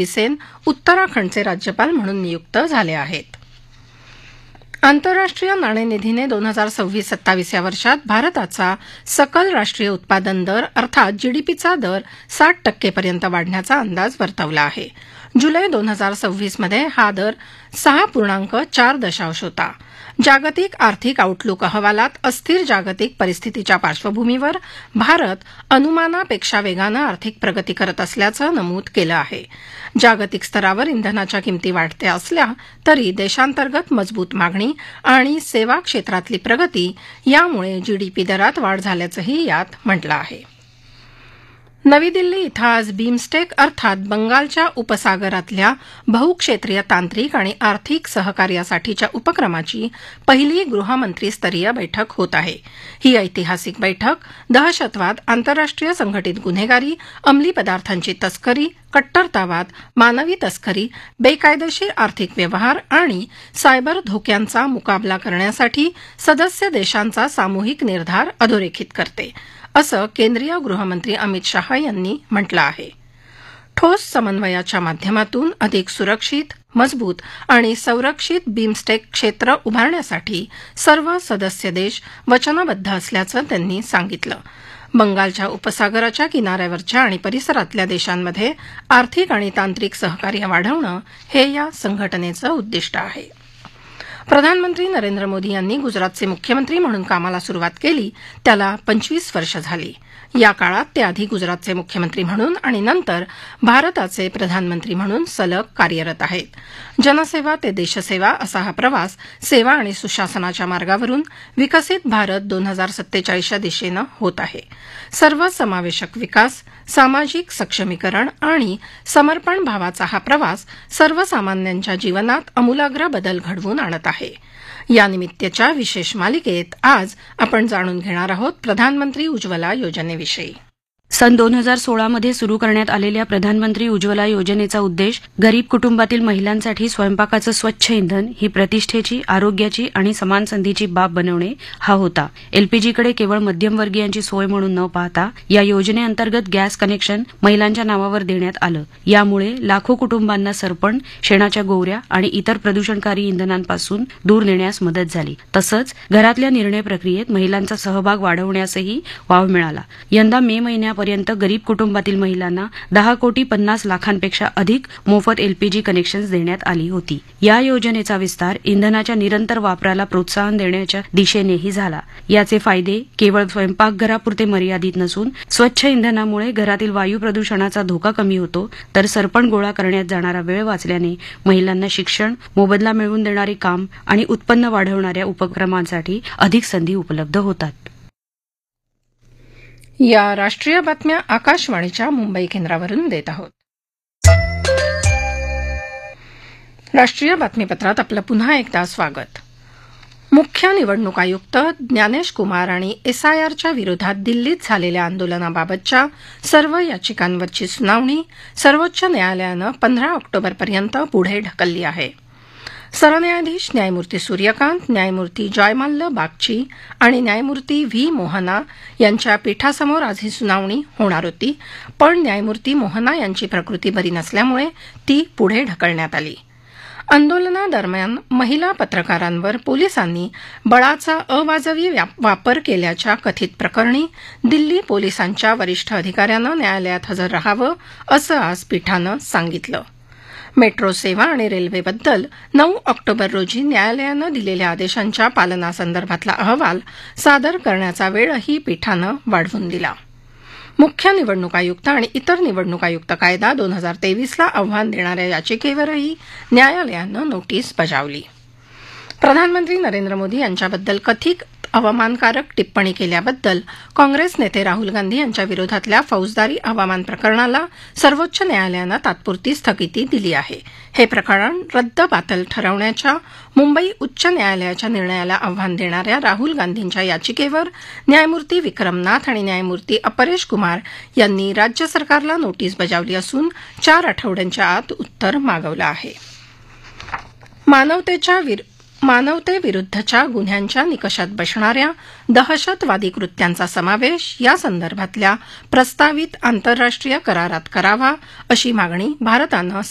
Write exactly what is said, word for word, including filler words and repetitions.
बिसेन उत्तराखंडचे राज्यपाल म्हणून नियुक्त झाले आहेत. आंतरराष्ट्रीय नाणेनिधीने दोन हजार सव्वीस सत्तावीस या वर्षात भारताचा सकल राष्ट्रीय उत्पादन दर अर्थात जीडीपीचा दर साठ टक्केपर्यंत वाढण्याचा अंदाज वर्तवला आहे. जुलै दोन हजार सव्वीसमध्ये हा दर सहा पूर्णांक चार दशांश होता. जागतिक आर्थिक आउटलुक अहवालात अस्थिर जागतिक परिस्थितीच्या पार्श्वभूमीवर भारत अनुमानापेक्षा वेगानं आर्थिक प्रगती करत असल्याचं नमूद केलं आहे. जागतिक स्तरावर इंधनाच्या किंमती वाढत्या असल्या तरी देशांतर्गत मजबूत मागणी आणि सेवा क्षेत्रातली प्रगती यामुळे जीडीपी दरात वाढ झाल्याचंही यात म्हटलं आहे. नवी दिल्ली इथं आज बिमस्टेक अर्थात बंगालच्या उपसागरातल्या बहुक्षेत्रीय तांत्रिक आणि आर्थिक सहकार्यासाठीच्या उपक्रमाची पहिली गृहमंत्रीस्तरीय बैठक होत आहे. ही ऐतिहासिक बैठक दहशतवाद, आंतरराष्ट्रीय संघटित गुन्हेगारी, अंमली पदार्थांची तस्करी, कट्टरतावाद, मानवी तस्करी, बेकायदेशीर आर्थिक व्यवहार आणि सायबर धोक्यांचा मुकाबला करण्यासाठी सदस्य देशांचा सामूहिक निर्धार अधोरेखित करते, असं केंद्रीय गृहमंत्री अमित शाह यांनी म्हटलं आहे. ठोस समन्वयाच्या माध्यमातून अधिक सुरक्षित, मजबूत आणि संरक्षित बिमस्टेक क्षेत्र उभारण्यासाठी सर्व सदस्य देश वचनबद्ध असल्याचं त्यांनी सांगितलं. बंगालच्या उपसागराच्या किनाऱ्यावरच्या आणि परिसरातल्या देशांमध्ये आर्थिक आणि तांत्रिक सहकार्य वाढवणं हे या संघटनेचं उद्दिष्ट आहे. प्रधानमंत्री नरेंद्र मोदी यांनी गुजरातचे मुख्यमंत्री म्हणून कामाला सुरुवात केली त्याला पंचवीस वर्ष झाली. या काळात ते आधी गुजरातचे मुख्यमंत्री म्हणून आणि नंतर भारताचे प्रधानमंत्री म्हणून सलग कार्यरत आहेत. जनसेवा ते देशसेवा असा हा प्रवास सेवा आणि सुशासनाच्या मार्गावरून विकसित भारत दोन हजार सत्तेचाळीसच्या दिशेनं होत आहे. सर्वसमावेशक विकास, सामाजिक सक्षमीकरण आणि समर्पण भावाचा हा प्रवास सर्वसामान्यांच्या जीवनात आमूलाग्र बदल घडवून आणत आहे. या निमित्ताच्या विशेष मालिकेत आज आपण जाणून घेणार आहोत प्रधानमंत्री उज्ज्वला योजनेविषयी. सन दोन हजार सोळामध्ये सुरू करण्यात आलेल्या प्रधानमंत्री उज्ज्वला योजनेचा उद्देश गरीब कुटुंबातील महिलांसाठी स्वयंपाकाचं स्वच्छ इंधन ही प्रतिष्ठेची, आरोग्याची आणि समान संधीची बाब बनवणे हा होता. एलपीजीकडे केवळ मध्यमवर्गीयांची सोय म्हणून न पाहता या योजनेअंतर्गत गॅस कनेक्शन महिलांच्या नावावर देण्यात आलं. यामुळे लाखो कुटुंबांना सरपण, शेणाच्या गोवऱ्या आणि इतर प्रदूषणकारी इंधनांपासून दूर नेण्यास मदत झाली. तसंच घरातल्या निर्णय प्रक्रियेत महिलांचा सहभाग वाढवण्यासही वाव मिळाला. यंदा मे महिन्यापर्यंत गरीब कुटुंबातील महिलांना दहा कोटी पन्नास लाखांपेक्षा अधिक मोफत एलपीजी कनेक्शन्स देण्यात आली होती. या योजनेचा विस्तार इंधनाच्या निरंतर वापराला प्रोत्साहन देण्याच्या दिशेनेही झाला. याचे फायदे केवळ स्वयंपाकघरापुरते मर्यादित नसून स्वच्छ इंधनामुळे घरातील वायू प्रदूषणाचा धोका कमी होतो, तर सरपण गोळा करण्यात जाणारा वेळ वाचल्याने महिलांना शिक्षण, मोबदला मिळवून देणारे काम आणि उत्पन्न वाढवणाऱ्या उपक्रमांसाठी अधिक संधी उपलब्ध होतात. या राष्ट्रीय बातम्या आकाशवाणीच्या मुंबई केंद्रावरून देत आहोत. राष्ट्रीय बातमीपत्रात आपलं पुन्हा एकदा स्वागत. मुख्य निवडणूक आयुक्त ज्ञानेश कुमार आणि एसआयआरच्या विरोधात दिल्लीत झालेल्या आंदोलनाबाबतच्या सर्व याचिकांवरची सुनावणी सर्वोच्च न्यायालयानं पंधरा ऑक्टोबरपर्यंत पुढे ढकलली आहे. सरन्यायाधीश न्यायमूर्ती सूर्यकांत, न्यायमूर्ती जयमाल्य बागची आणि न्यायमूर्ती व्ही मोहना यांच्या पीठासमोर आज ही सुनावणी होणार होती, पण न्यायमूर्ती मोहना यांची प्रकृती बरी नसल्यामुळे ती पुढे ढकलण्यात आली. आंदोलनादरम्यान महिला पत्रकारांवर पोलिसांनी बळाचा अवाजवी वापर केल्याच्या कथित प्रकरणी दिल्ली पोलिसांच्या वरिष्ठ अधिकाऱ्यानं न्यायालयात हजर राहावं असं आज पीठानं सांगितलं. मेट्रो सेवा आणि रेल्वेबद्दल नऊ ऑक्टोबर रोजी न्यायालयानं दिलेल्या आदेशांच्या पालनासंदर्भातला अहवाल सादर करण्याचा वेळही पीठानं वाढवून दिला. मुख्य निवडणूक आयुक्त आणि इतर निवडणूक आयुक्त कायदा दोन हजार तेवीसला आव्हान देणाऱ्या याचिकेवरही न्यायालयानं नोटीस बजावली. प्रधानमंत्री नरेंद्र मोदी यांच्याबद्दल कथित अवमानकारक टिप्पणी केल्याबद्दल काँग्रेस नेते राहुल गांधी यांच्या विरोधातल्या फौजदारी अवमान प्रकरणाला सर्वोच्च न्यायालयानं तात्पुरती स्थगिती दिली आहे. हे प्रकरण रद्दबातल ठरवण्याच्या मुंबई उच्च न्यायालयाच्या निर्णयाला आव्हान देणाऱ्या राहुल गांधींच्या याचिकेवर न्यायमूर्ती विक्रमनाथ आणि न्यायमूर्ती अपरेश कुमार यांनी राज्य सरकारला नोटीस बजावली असून चार आठवड्यांच्या आत उत्तर मागवलं आहे. मानवतेच्या मानवतेविरुद्धच्या गुन्ह्यांच्या निकषात बसणाऱ्या दहशतवादी कृत्यांचा समावेश या संदर्भातल्या प्रस्तावित आंतरराष्ट्रीय करारात करावा अशी मागणी भारतानं